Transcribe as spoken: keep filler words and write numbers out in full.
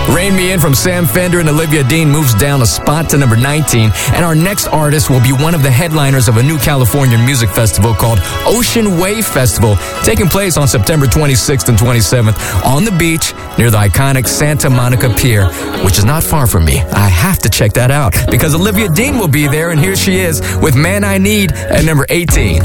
Rain Me In from Sam Fender and Olivia Dean moves down a spot to number nineteen. And our next artist will be one of the headliners of a new California music festival called Ocean Wave Festival, taking place on September twenty-sixth and twenty-seventh on the beach near the iconic Santa Monica Pier, which is not far from me. I have to check that out because Olivia Dean will be there, and here she is with Man I Need at number eighteen.